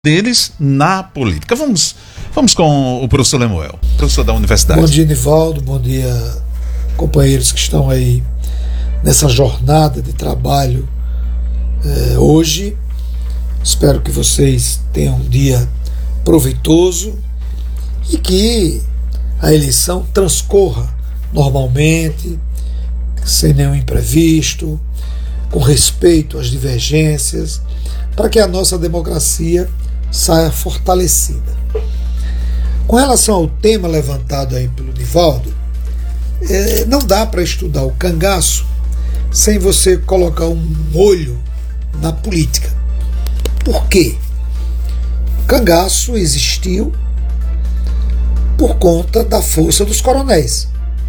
deles na política. Vamos com o professor Lemuel, professor da universidade. Bom dia, Nivaldo, bom dia, companheiros que estão aí nessa jornada de trabalho hoje. Espero que vocês tenham um dia proveitoso e que a eleição transcorra normalmente, sem nenhum imprevisto, com respeito às divergências, para que a nossa democracia saia fortalecida. Com relação ao tema levantado aí pelo Nivaldo, não dá para estudar o cangaço sem você colocar um olho na política. Por quê? O cangaço existiu por conta da força dos coronéis.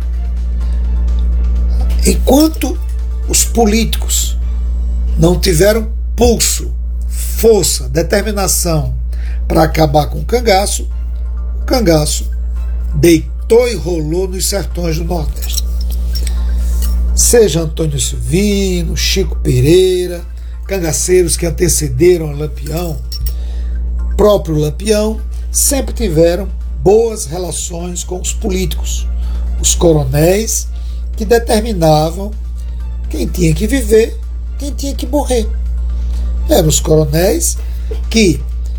Enquanto os políticos não tiveram pulso, força, determinação para acabar com o cangaço deitou e rolou nos sertões do Nordeste. Seja Antônio Silvino, Chico Pereira, cangaceiros que antecederam o Lampião, próprio Lampião, sempre tiveram boas relações com os políticos, os coronéis que determinavam quem tinha que viver, quem tinha que morrer. Eram os coronéis que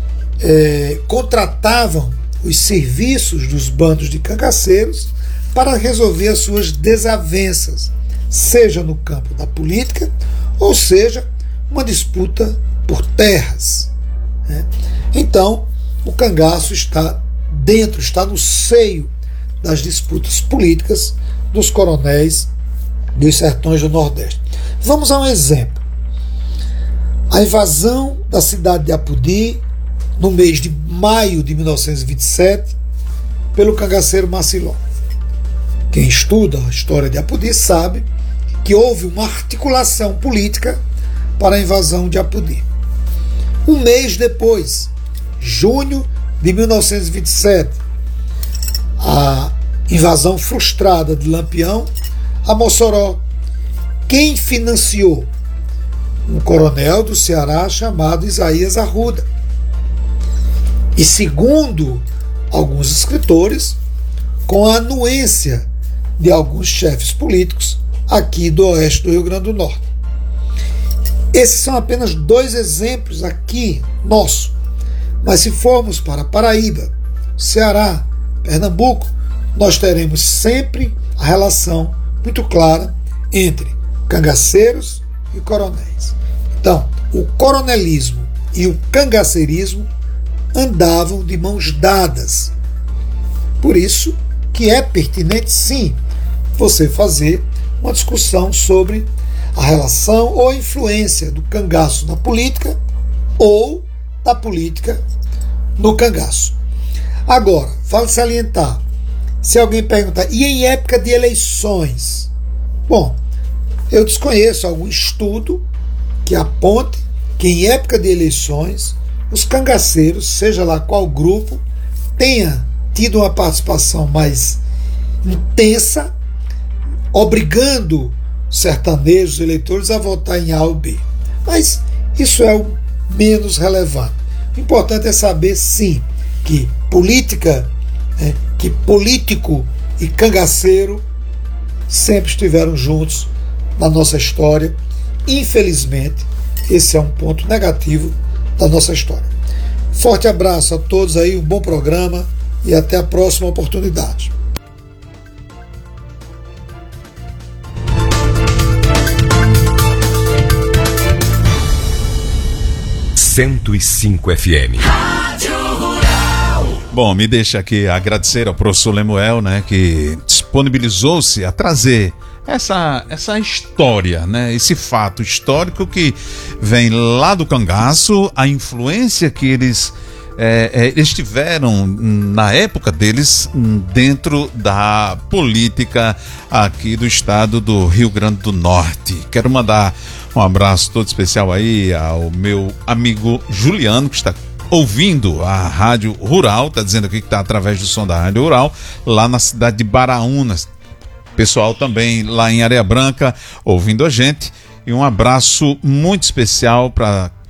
contratavam os serviços dos bandos de cangaceiros para resolver as suas desavenças, seja no campo da política, ou seja, uma disputa por terras. Então, o cangaço está no seio das disputas políticas dos coronéis dos sertões do Nordeste. Vamos a um exemplo. A invasão da cidade de Apodi, no mês de maio de 1927, pelo cangaceiro Maciló. Quem estuda a história de Apodi sabe que houve uma articulação política para a invasão de Apodi. Um mês depois, junho de 1927, a invasão frustrada de Lampião a Mossoró. Quem financiou? Um coronel do Ceará chamado Isaías Arruda. E segundo alguns escritores, com a anuência de alguns chefes políticos aqui do oeste do Rio Grande do Norte. Esses são apenas dois exemplos aqui nossos. Mas se formos para Paraíba, Ceará, Pernambuco, nós teremos sempre a relação muito clara entre cangaceiros e coronéis. Então, o coronelismo e o cangaceirismo andavam de mãos dadas. Por isso que é pertinente, sim, você fazer uma discussão sobre a relação ou a influência do cangaço na política ou da política no cangaço. Agora, vale salientar, se alguém perguntar, e em época de eleições? Bom, eu desconheço algum estudo que aponte que em época de eleições os cangaceiros, seja lá qual grupo, tenha tido uma participação mais intensa, obrigando sertanejos, eleitores a votar em A ou B. Mas isso é o menos relevante. O importante é saber, sim, que político e cangaceiro sempre estiveram juntos na nossa história. Infelizmente, esse é um ponto negativo da nossa história. Forte abraço a todos aí, um bom programa e até a próxima oportunidade. FM. Bom, me deixa aqui agradecer ao professor Lemuel, que disponibilizou-se a trazer essa história, esse fato histórico que vem lá do cangaço, a influência que eles tiveram na época deles dentro da política aqui do estado do Rio Grande do Norte. Quero mandar um abraço todo especial aí ao meu amigo Juliano, que está ouvindo a Rádio Rural, está dizendo aqui que está através do som da Rádio Rural, lá na cidade de Baraúnas. Pessoal também lá em Areia Branca ouvindo a gente. E um abraço muito especial para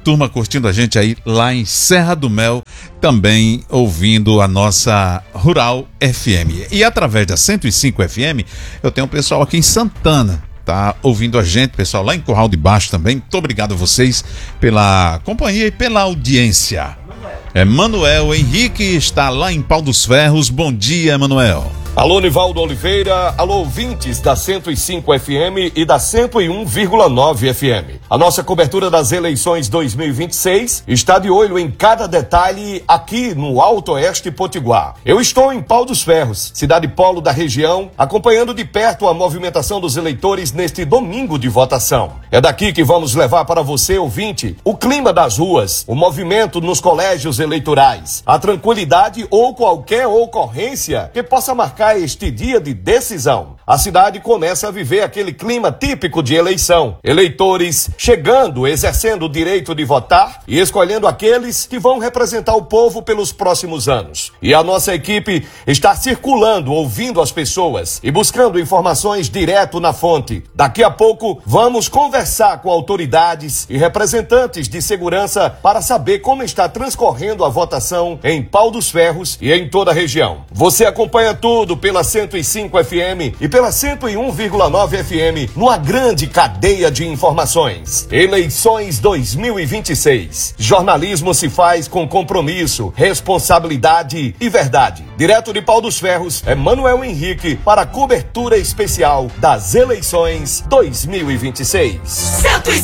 turma curtindo a gente aí lá em Serra do Mel, também ouvindo a nossa Rural FM. E através da 105 FM, eu tenho um pessoal aqui em Santana, tá ouvindo a gente, pessoal lá em Curral de Baixo também. Muito obrigado a vocês pela companhia e pela audiência. Manuel Henrique está lá em Pau dos Ferros. Bom dia, Manuel. Alô, Nivaldo Oliveira, alô, ouvintes da 105 FM e da 101,9 FM. A nossa cobertura das eleições 2026 está de olho em cada detalhe aqui no Alto Oeste Potiguar. Eu estou em Pau dos Ferros, cidade polo da região, acompanhando de perto a movimentação dos eleitores neste domingo de votação. É daqui que vamos levar para você, ouvinte, o clima das ruas, o movimento nos colégios eleitorais, a tranquilidade ou qualquer ocorrência que possa marcar este dia de decisão. A cidade começa a viver aquele clima típico de eleição. Eleitores chegando, exercendo o direito de votar e escolhendo aqueles que vão representar o povo pelos próximos anos. E a nossa equipe está circulando, ouvindo as pessoas e buscando informações direto na fonte. Daqui a pouco vamos conversar com autoridades e representantes de segurança para saber como está transcorrendo a votação em Pau dos Ferros e em toda a região. Você acompanha tudo pela 105 FM e pela 101,9 FM numa grande cadeia de informações. Eleições 2026. Jornalismo se faz com compromisso, responsabilidade e verdade. Direto de Pau dos Ferros, Manuel Henrique para a cobertura especial das eleições 2026.